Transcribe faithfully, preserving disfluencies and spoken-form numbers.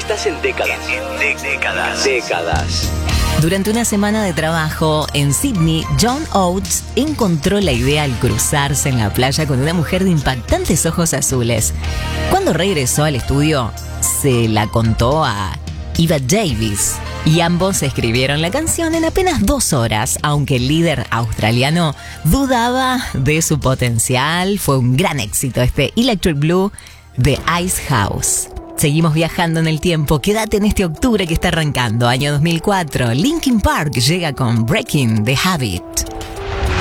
Estás en décadas. En décadas. Décadas. Durante una semana de trabajo en Sydney, John Oates encontró la idea al cruzarse en la playa con una mujer de impactantes ojos azules. Cuando regresó al estudio, se la contó a Eva Davis y ambos escribieron la canción en apenas dos horas, aunque el líder australiano dudaba de su potencial. Fue un gran éxito este Electric Blue de Ice House. Seguimos viajando en el tiempo. Quédate en este octubre que está arrancando, año dos mil cuatro. Linkin Park llega con Breaking the Habit.